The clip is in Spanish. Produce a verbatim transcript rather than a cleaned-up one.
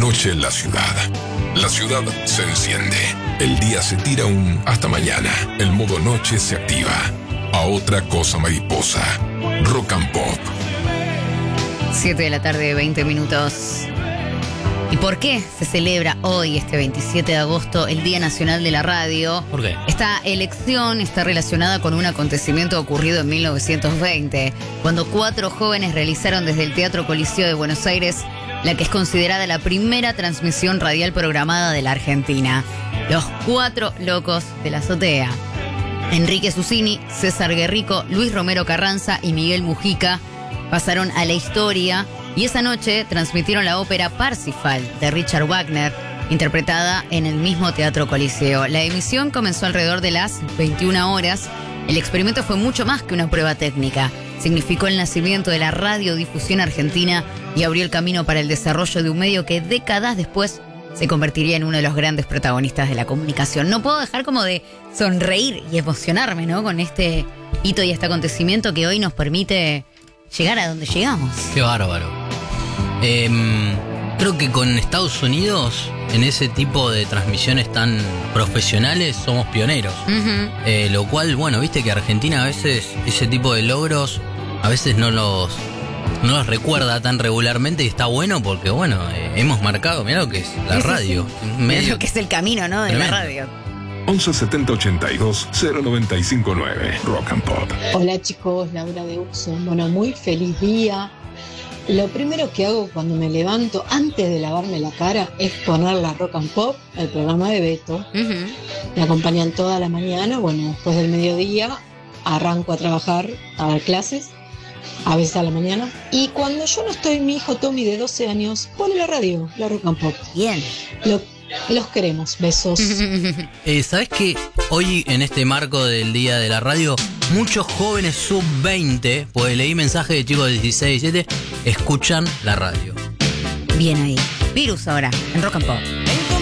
noche en la ciudad. La ciudad se enciende. El día se tira un hasta mañana. El modo noche se activa. A otra cosa mariposa. Rock and Pop. siete de la tarde, veinte minutos. ¿Y por qué se celebra hoy, este veintisiete de agosto, el Día Nacional de la Radio? ¿Por qué? Esta elección está relacionada con un acontecimiento ocurrido en mil novecientos veinte, cuando cuatro jóvenes realizaron desde el Teatro Coliseo de Buenos Aires la que es considerada la primera transmisión radial programada de la Argentina. Los Cuatro Locos de la Azotea. Enrique Susini, César Guerrico, Luis Romero Carranza y Miguel Mujica pasaron a la historia y esa noche transmitieron la ópera Parsifal de Richard Wagner, interpretada en el mismo Teatro Coliseo. La emisión comenzó alrededor de las veintiuna horas. El experimento fue mucho más que una prueba técnica. Significó el nacimiento de la radiodifusión argentina y abrió el camino para el desarrollo de un medio que décadas después se convertiría en uno de los grandes protagonistas de la comunicación. No puedo dejar como de sonreír y emocionarme, ¿no?, con este hito y este acontecimiento que hoy nos permite llegar a donde llegamos. Qué bárbaro. Eh, creo que con Estados Unidos, en ese tipo de transmisiones tan profesionales, somos pioneros. Uh-huh. Eh, lo cual, bueno, viste que Argentina a veces, ese tipo de logros, a veces no los, no los recuerda tan regularmente y está bueno porque, bueno, eh, hemos marcado, mirá lo que es la Sí, sí, radio. sí. Un medio- Mirá lo que es el camino, ¿no?, de Tremendo. la radio. once setenta ochenta y dos cero noventa y cinco nueve. Rock and Pop. Hola chicos, Laura de Uxon. Bueno, muy feliz día. Lo primero que hago cuando me levanto, antes de lavarme la cara, es poner la Rock and Pop, el programa de Beto. Uh-huh. Me acompañan toda la mañana. Bueno, después del mediodía arranco a trabajar, a dar clases, a veces a la mañana. Y cuando yo no estoy, mi hijo Tommy de doce años pone la radio, la Rock and Pop. Bien. Lo- los queremos, besos. Eh, ¿Sabés que hoy, en este marco del Día de la Radio, muchos jóvenes sub veinte, pues leí mensajes de chicos de dieciséis, diecisiete, escuchan la radio? Bien ahí. Virus ahora, en Rock and Pop.